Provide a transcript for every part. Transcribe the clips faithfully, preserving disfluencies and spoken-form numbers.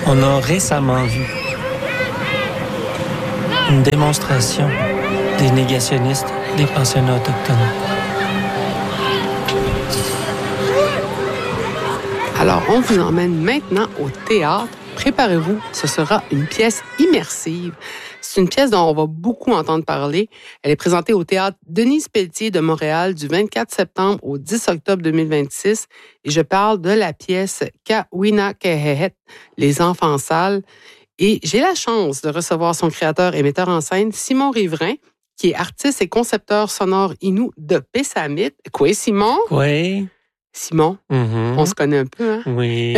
On a récemment vu une démonstration des négationnistes des pensionnats autochtones. Alors, on vous emmène maintenant au théâtre. Préparez-vous, ce sera une pièce immersive. C'est une pièce dont on va beaucoup entendre parler. Elle est présentée au théâtre Denise Pelletier de Montréal du vingt-quatre septembre au dix octobre deux mille vingt-six. Et je parle de la pièce Kawina Kehehet, Les enfants sales. Et j'ai la chance de recevoir son créateur et metteur en scène, Simon Riverain, qui est artiste et concepteur sonore inou de Pessamit. Quoi, Simon? Oui. Simon, Mm-hmm. on se connaît un peu, hein? Oui.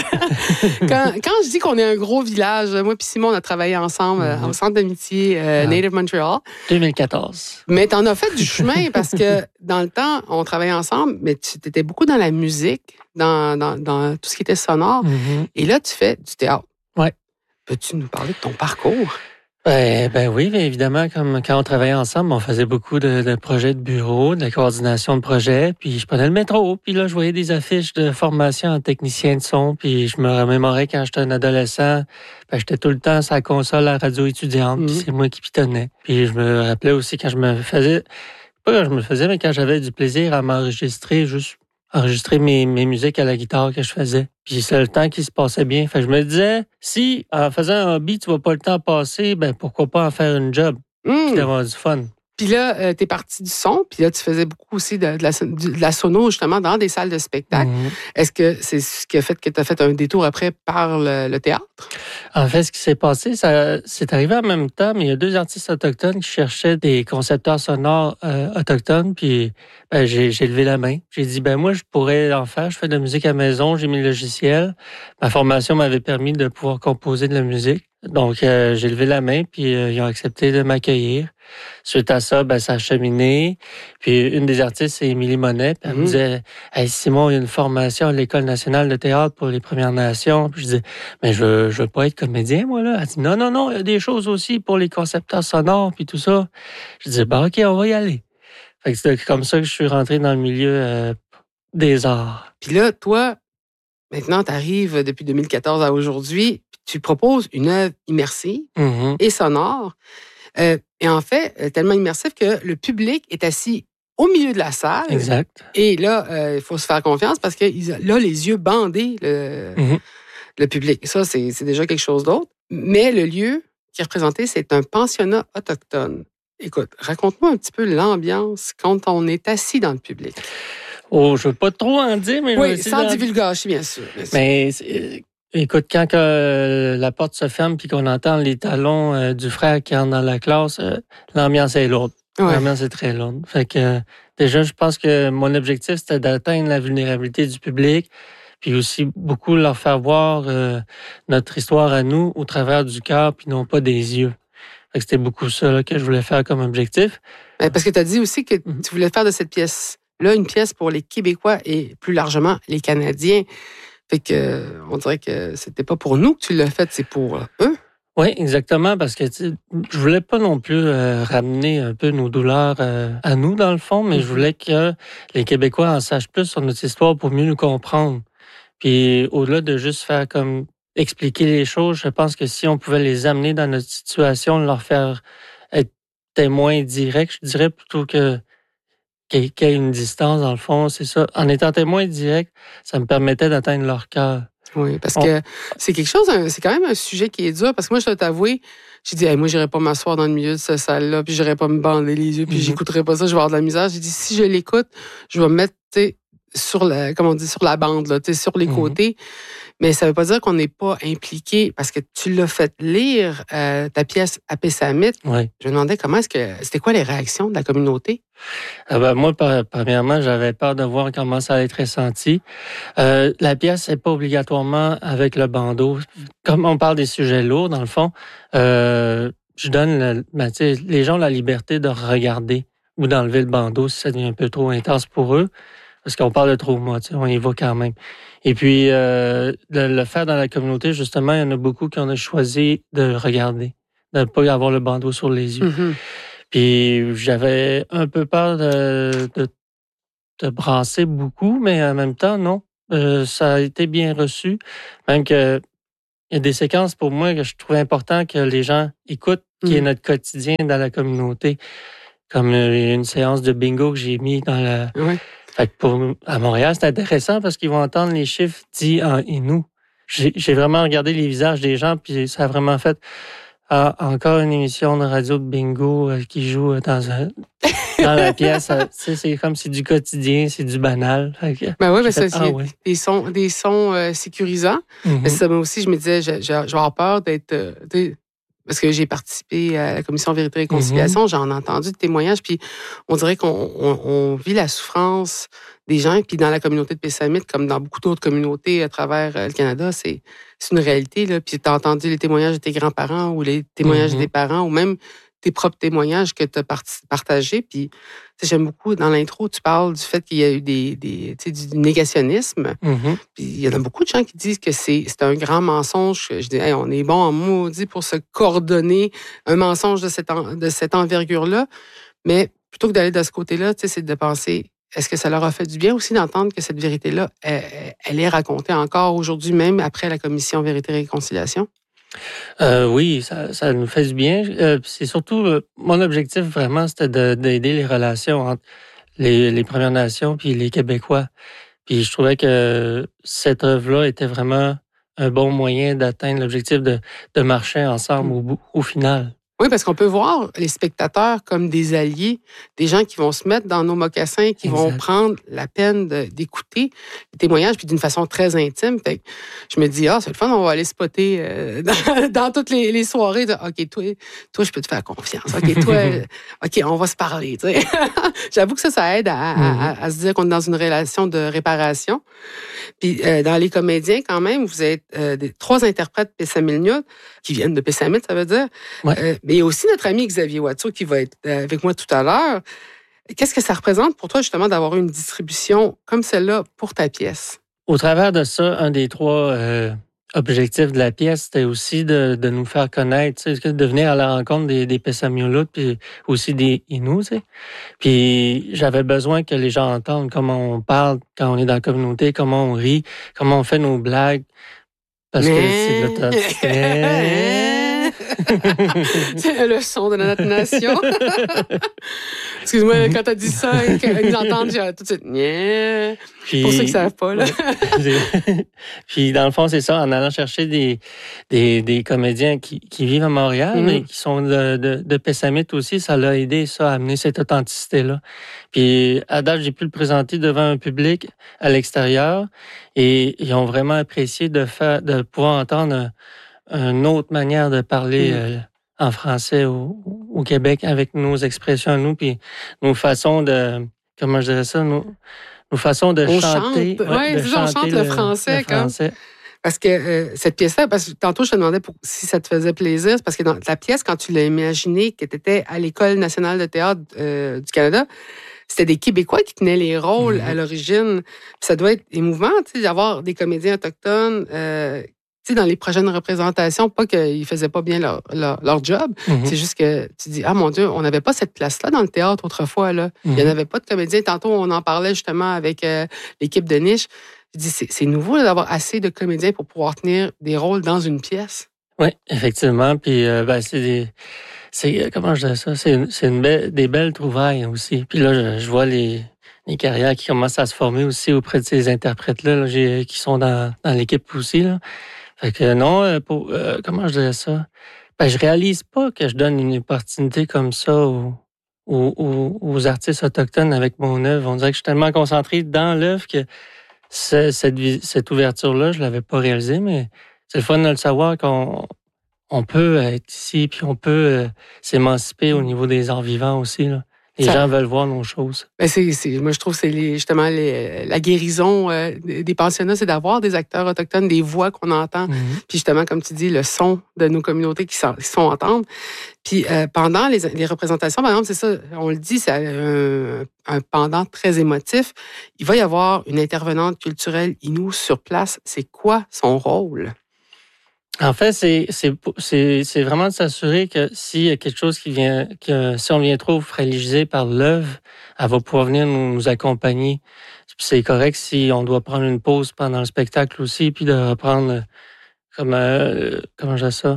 quand, quand je dis qu'on est un gros village, moi puis Simon, on a travaillé ensemble mm-hmm. au Centre d'amitié euh, ah. Native Montreal. deux mille quatorze. Mais t'en as fait du chemin parce que dans le temps, on travaillait ensemble, mais tu étais beaucoup dans la musique, dans, dans, dans tout ce qui était sonore. Mm-hmm. Et là, tu fais du théâtre. Oui. Peux-tu nous parler de ton parcours? Ben, ben oui, bien évidemment, comme quand on travaillait ensemble, on faisait beaucoup de, de projets de bureau, de la coordination de projets, puis je prenais le métro, puis là, je voyais des affiches de formation en technicien de son, puis je me remémorais quand j'étais un adolescent, ben, j'étais tout le temps sur la console à la radio étudiante, mmh. puis c'est moi qui pitonnais. Puis je me rappelais aussi quand je me faisais, pas quand je me faisais, mais quand j'avais du plaisir à m'enregistrer, juste enregistrer mes, mes musiques à la guitare que je faisais. Puis c'est le temps qui se passait bien. Fait que je me disais, si en faisant un hobby, tu vois pas le temps passer, ben pourquoi pas en faire une job, mmh. puis d'avoir du fun. Puis là, euh, t'es parti du son, puis là, tu faisais beaucoup aussi de, de, la, de la sono, justement, dans des salles de spectacle. Mmh. Est-ce que c'est ce qui a fait que tu as fait un détour après par le, le théâtre? En fait, ce qui s'est passé, ça, c'est arrivé en même temps, mais il y a deux artistes autochtones qui cherchaient des concepteurs sonores euh, autochtones, puis ben, j'ai, j'ai levé la main. J'ai dit, ben moi, je pourrais en faire. Je fais de la musique à la maison, j'ai mis le logiciel. Ma formation m'avait permis de pouvoir composer de la musique. Donc, euh, j'ai levé la main, puis euh, ils ont accepté de m'accueillir. Suite à ça, ben, ça a cheminé. Puis une des artistes, c'est Émilie Monet. Puis elle mmh. me disait, hey, Simon, il y a une formation à l'École nationale de théâtre pour les Premières Nations. Puis je disais, mais je veux, je veux pas être comédien, moi, là. Elle dit, non, non, non, il y a des choses aussi pour les concepteurs sonores, puis tout ça. Je disais, ben, OK, on va y aller. Fait que c'est comme ça que je suis rentré dans le milieu euh, des arts. Puis là, toi, maintenant, tu arrives depuis deux mille quatorze à aujourd'hui, puis tu proposes une œuvre immersive mmh. et sonore. Euh, et en fait, tellement immersif que le public est assis au milieu de la salle. Exact. Et là, il euh, faut se faire confiance parce qu'il a là les yeux bandés, le, mmh. le public. Ça, c'est, c'est déjà quelque chose d'autre. Mais le lieu qui est représenté, c'est un pensionnat autochtone. Écoute, raconte-moi un petit peu l'ambiance quand on est assis dans le public. Oh, je ne veux pas trop en dire, mais... Oui, sans divulgacher, bien sûr. Bien sûr. Mais... C'est... Écoute, quand que la porte se ferme puis qu'on entend les talons euh, du frère qui entre dans la classe, euh, l'ambiance est lourde. Ouais. L'ambiance est très lourde. Fait que euh, déjà, je pense que mon objectif, c'était d'atteindre la vulnérabilité du public, puis aussi beaucoup leur faire voir euh, notre histoire à nous au travers du cœur, puis non pas des yeux. Fait que c'était beaucoup ça là, que je voulais faire comme objectif. Parce que tu as dit aussi que tu voulais faire de cette pièce-là une pièce pour les Québécois et plus largement les Canadiens. Fait que, on dirait que c'était pas pour nous que tu l'as fait, c'est pour eux. Oui, exactement, parce que je voulais pas non plus euh, ramener un peu nos douleurs euh, à nous, dans le fond, mais mm-hmm. je voulais que les Québécois en sachent plus sur notre histoire pour mieux nous comprendre. Puis au-delà de juste faire comme expliquer les choses, je pense que si on pouvait les amener dans notre situation, leur faire être témoins directs, je dirais plutôt que qu'il y ait une distance, dans le fond, c'est ça. En étant témoin direct, ça me permettait d'atteindre leur cœur. Oui, parce On... que c'est quelque chose, c'est quand même un sujet qui est dur, parce que moi, je dois t'avouer, j'ai dit, hey, moi, j'irais pas m'asseoir dans le milieu de cette salle-là, puis j'irais pas me bander les yeux, puis mm-hmm. j'écouterais pas ça, je vais avoir de la misère. J'ai dit, si je l'écoute, je vais me mettre, tu sais, sur la, comment on dit, sur la bande, là, tu sais, sur les mm-hmm. côtés. Mais ça veut pas dire qu'on n'est pas impliqué, parce que tu l'as fait lire, euh, ta pièce à Pessamit. Oui. Je me demandais comment est-ce que, c'était quoi les réactions de la communauté? Ah ben, moi, premièrement, j'avais peur de voir comment ça allait être ressenti. Euh, la pièce, c'est pas obligatoirement avec le bandeau. Comme on parle des sujets lourds, dans le fond, euh, je donne, le, ben, tu sais, les gens ont la liberté de regarder ou d'enlever le bandeau si ça devient un peu trop intense pour eux. Parce qu'on parle de trauma, tu sais, on y va quand même. Et puis, euh, le, le faire dans la communauté, justement, il y en a beaucoup qui ont choisi de regarder, de ne pas avoir le bandeau sur les yeux. Mm-hmm. Puis, j'avais un peu peur de, de, de brasser beaucoup, mais en même temps, non. Euh, ça a été bien reçu. Même que il y a des séquences pour moi que je trouve important que les gens écoutent, qui mmh. est notre quotidien dans la communauté. Comme une séance de bingo que j'ai mis dans la... Oui. Fait que pour, à Montréal, c'est intéressant parce qu'ils vont entendre les chiffres dits en Innu. J'ai, j'ai vraiment regardé les visages des gens, puis ça a vraiment fait ah, encore une émission de radio de bingo euh, qui joue dans, un, dans la pièce. Euh, c'est, c'est comme c'est du quotidien, c'est du banal. Fait que, ben oui, ben ça, ah, ouais. des sons, des sons euh, sécurisants. Mm-hmm. Mais ça, moi aussi, je me disais, je, je, je vais avoir peur d'être... Euh, parce que j'ai participé à la commission Vérité et Réconciliation, mm-hmm. j'en ai entendu des témoignages, puis on dirait qu'on on, on vit la souffrance des gens, puis dans la communauté de Pessamit, comme dans beaucoup d'autres communautés à travers le Canada, c'est, c'est une réalité. Là. Puis tu as entendu les témoignages de tes grands-parents ou les témoignages mm-hmm. des parents ou même tes propres témoignages que tu as partagés. Puis j'aime beaucoup, dans l'intro, tu parles du fait qu'il y a eu des, des, du négationnisme. Mm-hmm. Puis il y en a beaucoup de gens qui disent que c'est, c'est un grand mensonge. Je dis, hey, on est bon en maudit pour se coordonner un mensonge de cette, en, de cette envergure-là. Mais plutôt que d'aller de ce côté-là, c'est de penser, est-ce que ça leur a fait du bien aussi d'entendre que cette vérité-là, elle, elle est racontée encore aujourd'hui, même après la commission Vérité et Réconciliation? Euh, oui, ça, ça nous fait du bien. Euh, c'est surtout, euh, mon objectif vraiment, c'était de, d'aider les relations entre les, les Premières Nations puis les Québécois. Puis je trouvais que cette œuvre-là était vraiment un bon moyen d'atteindre l'objectif de, de marcher ensemble au, au final. Oui, parce qu'on peut voir les spectateurs comme des alliés, des gens qui vont se mettre dans nos mocassins, qui exact. Vont prendre la peine de, d'écouter les témoignages, puis d'une façon très intime. Fait que je me dis, ah, c'est le fun, on va aller spotter euh, dans, dans toutes les, les soirées. De, OK, toi, toi, je peux te faire confiance. OK, toi, OK, on va se parler. Tu sais. J'avoue que ça, ça aide à, mm-hmm. à, à se dire qu'on est dans une relation de réparation. Puis euh, dans les comédiens, quand même, vous êtes euh, des, trois interprètes pessamilniens qui viennent de Pessamit, ça veut dire. Ouais. Euh, mais il y a aussi notre ami Xavier Watteau qui va être avec moi tout à l'heure. Qu'est-ce que ça représente pour toi, justement, d'avoir une distribution comme celle-là pour ta pièce? Au travers de ça, un des trois euh, objectifs de la pièce, c'était aussi de, de nous faire connaître, tu sais, de venir à la rencontre des, des Pessamioutes, puis aussi des Innu, tu sais. Puis j'avais besoin que les gens entendent comment on parle quand on est dans la communauté, comment on rit, comment on fait nos blagues. Parce mais... que c'est de l'authenticité. C'est le son de notre nation. Excuse-moi, quand t'as dit ça, ils entendent, j'ai tout de suite, yeah. Puis, pour ceux qui ne savent pas, là. Puis, dans le fond, c'est ça, en allant chercher des, des, des comédiens qui, qui vivent à Montréal, mm-hmm. mais qui sont de, de, de Pessamit aussi, ça l'a aidé, ça, à amener cette authenticité-là. Puis, à date, j'ai pu le présenter devant un public à l'extérieur et ils ont vraiment apprécié de faire, de pouvoir entendre une autre manière de parler mm. euh, en français au, au Québec avec nos expressions à nous, puis nos façons de, comment je dirais ça, nos, nos façons de on chanter. Chante. Ouais, ouais, de chanter on chante le, le français. Le français. Comme... Parce que euh, cette pièce-là, parce que tantôt je te demandais pour, si ça te faisait plaisir, c'est parce que dans la pièce, quand tu l'as imaginée, que tu étais à l'École nationale de théâtre euh, du Canada, c'était des Québécois qui tenaient les rôles mm-hmm. à l'origine. Puis ça doit être émouvant, tu sais, d'avoir des comédiens autochtones euh, tu sais, dans les prochaines représentations, pas qu'ils faisaient pas bien leur, leur, leur job, mm-hmm. c'est juste que tu dis, ah mon Dieu, on n'avait pas cette place-là dans le théâtre autrefois, là. Mm-hmm. Il n'y en avait pas de comédiens. Tantôt, on en parlait justement avec euh, l'équipe de Niche. Je dis, c'est, c'est nouveau là, d'avoir assez de comédiens pour pouvoir tenir des rôles dans une pièce. Oui, effectivement. Puis, euh, ben, c'est des... C'est, comment je dis ça? C'est, c'est une belle, des belles trouvailles aussi. Puis là, je, je vois les... les carrières qui commencent à se former aussi auprès de ces interprètes-là là, j'ai, qui sont dans, dans l'équipe aussi, là. Fait que non, pour, euh, comment je dirais ça? Ben, je réalise pas que je donne une opportunité comme ça aux, aux, aux artistes autochtones avec mon œuvre. On dirait que je suis tellement concentré dans l'œuvre que ce, cette, cette ouverture-là, je l'avais pas réalisée, mais c'est le fun de le savoir qu'on on peut être ici, puis on peut euh, s'émanciper au niveau des arts vivants aussi, là. Les ça, gens veulent voir nos choses. Ben c'est, c'est, moi, je trouve que c'est les, justement les, la guérison euh, des pensionnats, c'est d'avoir des acteurs autochtones, des voix qu'on entend. Mm-hmm. Puis justement, comme tu dis, le son de nos communautés qui sont, qui sont entendre. Puis euh, pendant les, les représentations, par exemple, c'est ça, on le dit, c'est un, un pendant très émotif. Il va y avoir une intervenante culturelle Innu sur place. C'est quoi son rôle? En fait, c'est, c'est, c'est, c'est vraiment de s'assurer que s'il y a quelque chose qui vient, que si on vient trop fragilisé par l'œuvre, elle va pouvoir venir nous, nous accompagner. Puis c'est correct si on doit prendre une pause pendant le spectacle aussi, puis de reprendre comme, euh, comment je dis ça?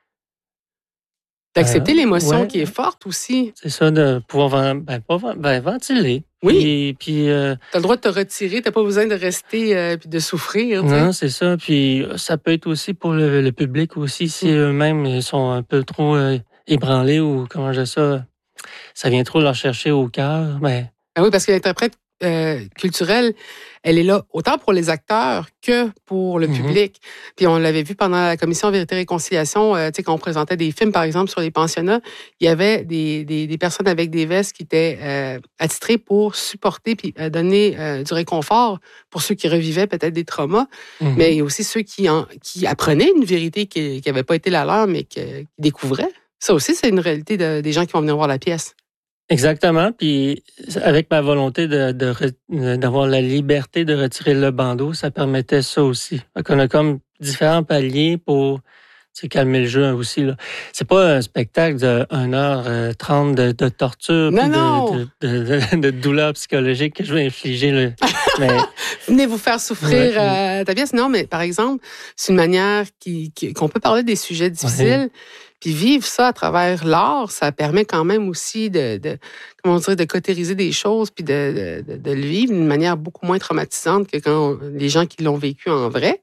D'accepter Euh, l'émotion ouais, qui est forte aussi. c'est ça, de pouvoir ven- ben, pas ven- ben, ventiler. Oui. Puis, puis euh, Tu as le droit de te retirer, tu n'as pas besoin de rester euh, puis de souffrir. Tu sais. non, c'est ça. Puis ça peut être aussi pour le, le public aussi, si Mm. eux-mêmes ils sont un peu trop euh, ébranlés ou comment je dis ça, ça vient trop leur chercher au cœur. Ben, Ah oui, parce que l'interprète euh, culturelle, elle est là autant pour les acteurs que pour le mhm, public. Puis on l'avait vu pendant la commission Vérité et Réconciliation, euh, tu sais, quand on présentait des films, par exemple, sur les pensionnats, il y avait des, des, des personnes avec des vestes qui étaient euh, attitrées pour supporter puis euh, donner euh, du réconfort pour ceux qui revivaient peut-être des traumas, mhm. mais il y a aussi ceux qui, en, qui apprenaient une vérité qui n'avait pas été la leur, mais que- qui découvraient. Ça aussi, c'est une réalité de- des gens qui vont venir voir la pièce. Exactement. Puis avec ma volonté de, de re- d'avoir la liberté de retirer le bandeau, ça permettait ça aussi. Donc, on a comme différents paliers pour tu sais, calmer le jeu aussi. Là. C'est pas un spectacle de une heure trente de, de torture Non, puis non! de, de, de, de douleur psychologique que je vais infliger. Là. Mais, Venez vous faire souffrir ouais, euh, ta pièce. Non, mais par exemple, c'est une manière qui, qui- qu'on peut parler des sujets difficiles, puis vivre ça à travers l'art, ça permet quand même aussi de, de comment dire, de cautériser des choses, puis de, de, de- de le vivre d'une manière beaucoup moins traumatisante que quand on- les gens qui l'ont vécu en vrai.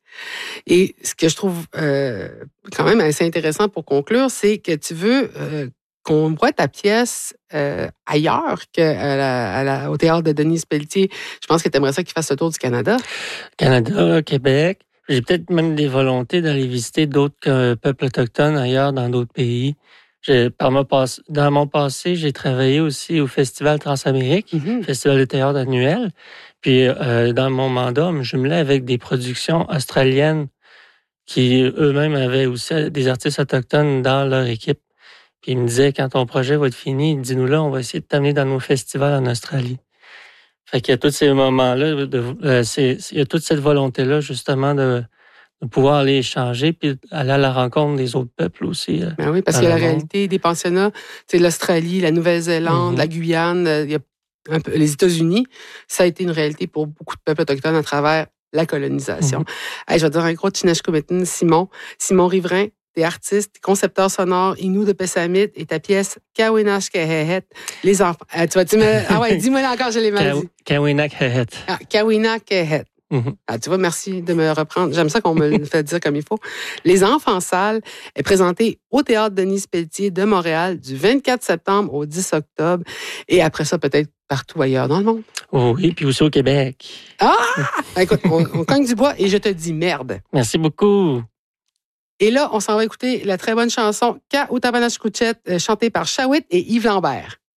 Et ce que je trouve euh, quand même assez intéressant pour conclure, c'est que tu veux euh, qu'on voit ta pièce euh, ailleurs qu'à la, à la- au théâtre de Denise Pelletier. Je pense que tu aimerais ça qu'il fasse le tour du Canada. Canada, Québec. J'ai peut-être même des volontés d'aller visiter d'autres euh, peuples autochtones ailleurs dans d'autres pays. J'ai, par mon passe- dans mon passé, j'ai travaillé aussi au Festival Transamérique, Mhm. Festival de théâtre annuel. Puis euh, dans mon mandat, on me jumelait avec des productions australiennes qui eux-mêmes avaient aussi des artistes autochtones dans leur équipe. Puis ils me disaient, quand ton projet va être fini, dis-nous là, on va essayer de t'amener dans nos festivals en Australie. Fait qu'il y a tous ces moments-là, de, euh, c'est, il y a toute cette volonté-là, justement, de, de pouvoir aller échanger puis aller à la rencontre des autres peuples aussi. euh, Ben oui, parce dans qu'il y a le la monde. réalité des pensionnats, c'est l'Australie, la Nouvelle-Zélande, Mhm. la Guyane, euh, il y a un peu, les États-Unis. Ça a été une réalité pour beaucoup de peuples autochtones à travers la colonisation. Mhm. Hey, je vais te dire un gros Tinashkumetin, Simon. Simon Riverain, t'es artiste, t'es concepteur sonore, Inou de Pessamit et ta pièce Kawinash Kehehet. Les enfants. Euh, tu vas tu me... Ah ouais, dis-moi encore, je l'ai mal dit. Kawinak Hehet. Ah, Kawina Kehet. Mhm. Ah, tu vois, merci de me reprendre. J'aime ça qu'on me le fait dire comme il faut. Les Enfants sales est présenté au Théâtre Denise Pelletier de Montréal du vingt-quatre septembre au dix octobre. Et après ça, peut-être partout ailleurs dans le monde. Oh oui, puis aussi au Québec. Ah! Écoute, on, on cogne du bois et je te dis merde. Merci beaucoup. Et là, on s'en va écouter la très bonne chanson Ka Utabanach Kuchet, chantée par Shawit et Yves Lambert.